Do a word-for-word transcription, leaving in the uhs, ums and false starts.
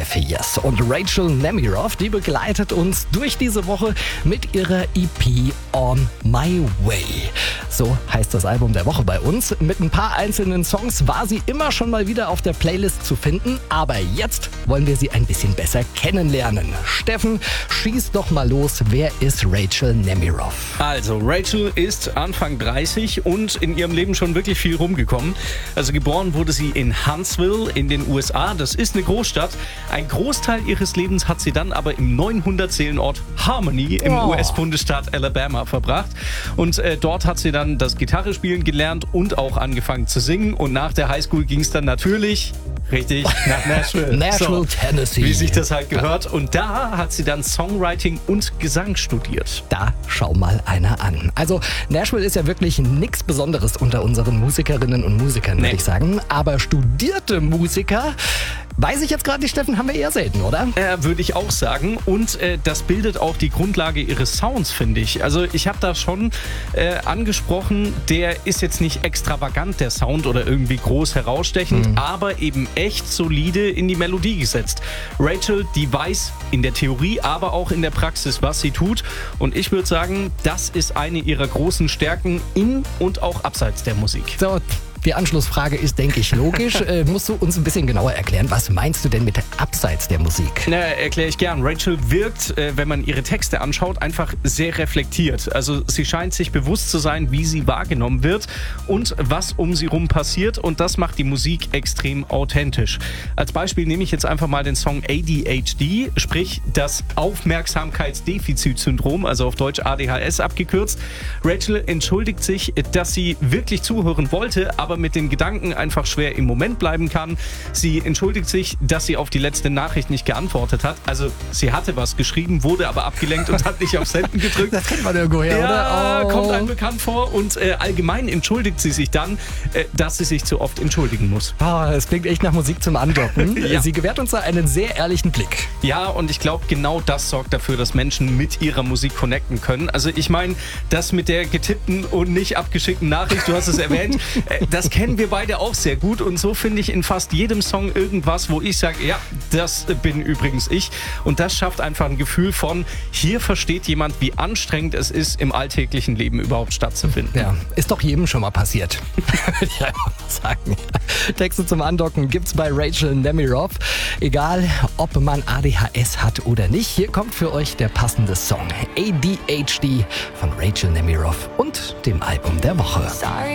F Yes. Und Rachel Nemiroff, die begleitet uns durch diese Woche mit ihrer E P On My Way. So heißt das Album der Woche bei uns. Mit ein paar einzelnen Songs war sie immer schon mal wieder auf der Playlist zu finden, aber jetzt wollen wir sie ein bisschen besser kennenlernen. Steffen, schieß doch mal los. Wer ist Rachel Nemiroff? Also, Rachel ist Anfang dreißig und in ihrem Leben schon wirklich viel rumgekommen. Also geboren wurde sie in Huntsville in den U S A. Das ist eine Großstadt. Ein Großteil ihres Lebens hat sie dann aber im neunhundert Seelenort Harmony im Oh. U S-Bundesstaat Alabama verbracht. Und äh, dort hat sie dann das Gitarrespielen gelernt und auch angefangen zu singen. Und nach der Highschool ging es dann natürlich... Richtig, nach Nashville. Nashville, Tennessee. Wie sich das halt gehört. Und da hat sie dann Songwriting und Gesang studiert. Da schau mal einer an. Also Nashville ist ja wirklich nichts Besonderes unter unseren Musikerinnen und Musikern, würde Nee. ich sagen. Aber studierte Musiker, weiß ich jetzt gerade nicht, Steffen, haben wir eher selten, oder? Äh, würde ich auch sagen. Und äh, das bildet auch die Grundlage ihres Sounds, finde ich. Also ich habe da schon äh, angesprochen, der ist jetzt nicht extravagant, der Sound, oder irgendwie groß herausstechend, Mhm. aber eben echt solide in die Melodie gesetzt. Rachel, die weiß in der Theorie, aber auch in der Praxis, was sie tut. Und ich würde sagen, das ist eine ihrer großen Stärken in und auch abseits der Musik. So, die Anschlussfrage ist, denke ich, logisch. äh, musst du uns ein bisschen genauer erklären, was meinst du denn mit abseits der Musik? Na, erkläre ich gern. Rachel wirkt, äh, wenn man ihre Texte anschaut, einfach sehr reflektiert. Also sie scheint sich bewusst zu sein, wie sie wahrgenommen wird und was um sie rum passiert. Und das macht die Musik extrem authentisch. Als Beispiel nehme ich jetzt einfach mal den Song A D H D, sprich das Aufmerksamkeitsdefizitsyndrom, also auf Deutsch A D H S abgekürzt. Rachel entschuldigt sich, dass sie wirklich zuhören wollte, aber mit den Gedanken einfach schwer im Moment bleiben kann. Sie entschuldigt sich, dass sie auf die letzte Nachricht nicht geantwortet hat. Also sie hatte was geschrieben, wurde aber abgelenkt und hat nicht auf Senden gedrückt. Das kennt man irgendwoher, Ja, oder? Oh. kommt einem bekannt vor. Und äh, allgemein entschuldigt sie sich dann, äh, dass sie sich zu oft entschuldigen muss. Ah, das klingt echt nach Musik zum Andocken. Ja. Sie gewährt uns da einen sehr ehrlichen Blick. Ja, und ich glaube, genau das sorgt dafür, dass Menschen mit ihrer Musik connecten können. Also ich meine, das mit der getippten und nicht abgeschickten Nachricht, du hast es erwähnt, äh, das kennen wir beide auch sehr gut. Und so finde ich in fast jedem Song irgendwas, wo ich sage, ja, das bin übrigens ich. Und das schafft einfach ein Gefühl von, hier versteht jemand, wie anstrengend es ist, im alltäglichen Leben überhaupt stattzufinden. Ja, ist doch jedem schon mal passiert. Würde ich einfach mal sagen. Texte zum Andocken gibt's bei Rachel Nemiroff. Egal, ob man A D H S hat oder nicht, hier kommt für euch der passende Song. A D H D von Rachel Nemiroff und dem Album der Woche. Sorry.